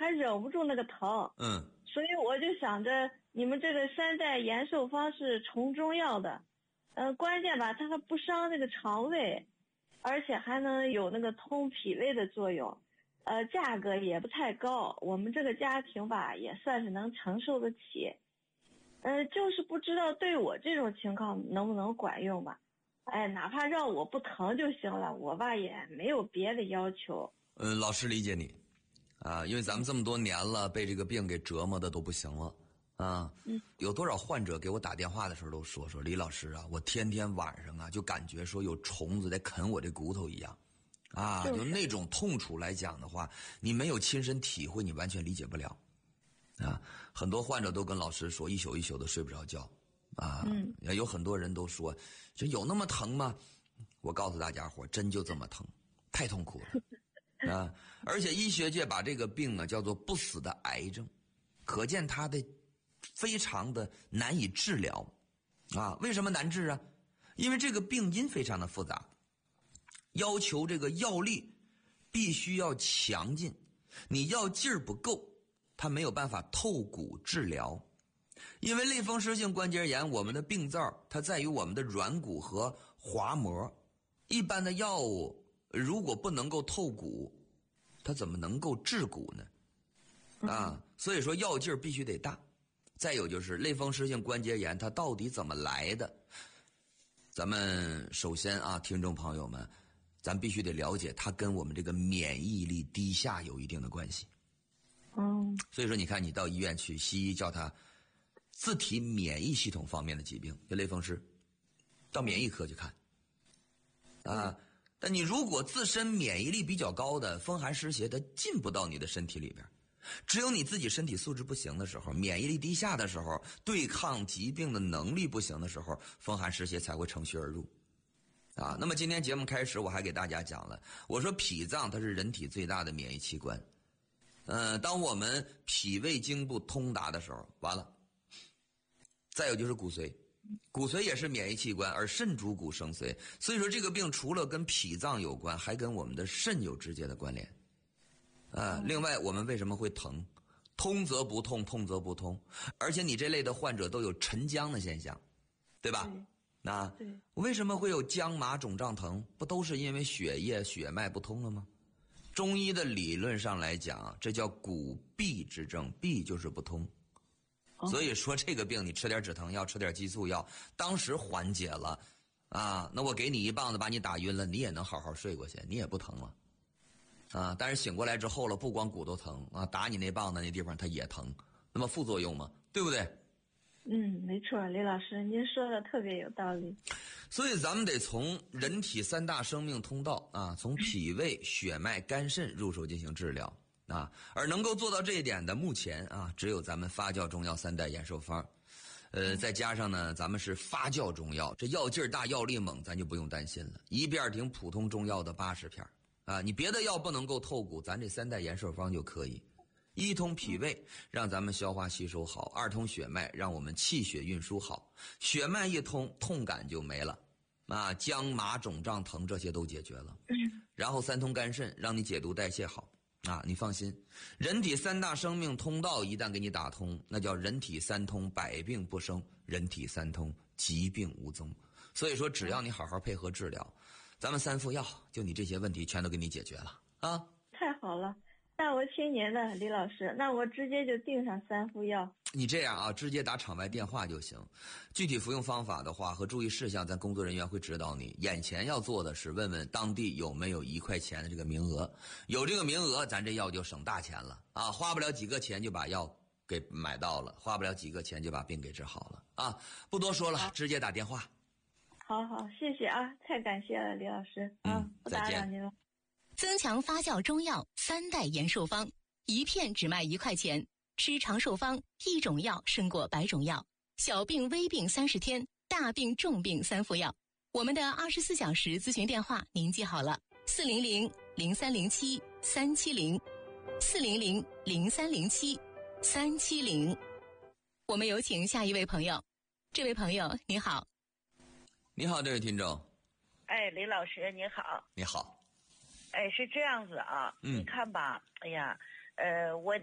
还忍不住那个疼。所以我就想着你们这个3代延寿方是重中药的，关键吧，它还不伤那个肠胃，而且还能有那个通脾胃的作用，价格也不太高，我们这个家庭吧也算是能承受得起，就是不知道对我这种情况能不能管用吧。哪怕让我不疼就行了，我吧也没有别的要求。 老师理解你啊，因为咱们这么多年了，被这个病给折磨的都不行了啊。有多少患者给我打电话的时候都说李老师啊，我天天晚上啊就感觉说有虫子在啃我这骨头一样啊，就那种痛楚来讲的话，你没有亲身体会，你完全理解不了啊。很多患者都跟老师说一宿一宿的睡不着觉啊。有很多人都说这有那么疼吗？我告诉大家伙，真就这么疼，太痛苦了。而且医学界把这个病啊叫做不死的癌症，可见它的非常的难以治疗啊。为什么难治啊？因为这个病因非常的复杂，要求这个药力必须要强劲，你药劲儿不够，它没有办法透骨治疗。因为类风湿性关节炎，我们的病灶它在于我们的软骨和滑膜，一般的药物如果不能够透骨，它怎么能够治骨呢？所以说药劲儿必须得大。再有就是类风湿性关节炎它到底怎么来的？咱们首先啊，听众朋友们，咱必须得了解它跟我们这个免疫力低下有一定的关系。所以说你看你到医院去，西医叫它自体免疫系统方面的疾病，就类风湿，到免疫科去看但你如果自身免疫力比较高的风寒湿邪，它进不到你的身体里边。只有你自己身体素质不行的时候，免疫力低下的时候，对抗疾病的能力不行的时候，风寒湿邪才会乘虚而入那么今天节目开始我还给大家讲了，我说脾脏它是人体最大的免疫器官。当我们脾胃经不通达的时候，完了。再有就是骨髓，骨髓也是免疫器官，而肾主骨生髓，所以说这个病除了跟脾脏有关，还跟我们的肾有直接的关联。另外我们为什么会疼？通则不痛，痛则不通，而且你这类的患者都有沉僵的现象，对吧？ 对。 为什么会有僵麻肿胀疼？不都是因为血液血脉不通了吗？中医的理论上来讲，这叫骨闭之症，闭就是不通。所以说这个病你吃点止疼药，吃点激素药，当时缓解了那我给你一棒子把你打晕了，你也能好好睡过去，你也不疼了但是醒过来之后了，不光骨头疼打你那棒子那地方它也疼，那么副作用嘛，对不对？ 没错，李老师您说的特别有道理。 所以咱们得从人体3大生命通道从脾胃血脉肝肾入手进行治疗而能够做到这一点的，目前只有咱们发酵中药3代延寿方。再加上呢，咱们是发酵中药，这药劲儿大，药力猛，咱就不用担心了。一遍顶普通中药的80片你别的药不能够透骨，咱这3代延寿方就可以。一通脾胃，让咱们消化吸收好；二通血脉，让我们气血运输好。血脉一通，痛感就没了僵麻肿胀疼这些都解决了。然后3通肝肾，让你解毒代谢好。你放心，人体3大生命通道一旦给你打通，那叫人体3通，百病不生；人体3通，疾病无踪。所以说，只要你好好配合治疗，咱们3副药，就你这些问题全都给你解决了太好了，那我听您的，李老师，那我直接就订上3副药。 你这样直接打场外电话就行。具体服用方法的话和注意事项，咱工作人员会指导你。眼前要做的是问问当地有没有1块钱的这个名额，有这个名额，咱这药就省大钱了花不了几个钱就把药给买到了，花不了几个钱就把病给治好了不多说了，直接打电话。 好，谢谢太感谢了，李老师不打扰您了。 增强发酵中药3代延寿方，一片只卖1块钱。吃长寿方，一种药胜过100种药。小病微病30天，大病重病3副药。我们的24小时咨询电话您记好了：400-0307-370，400-0307-370。我们有请下一位朋友。这位朋友你好。 你好，这位听众。 李老师你好。 你好。 是这样子你看吧，我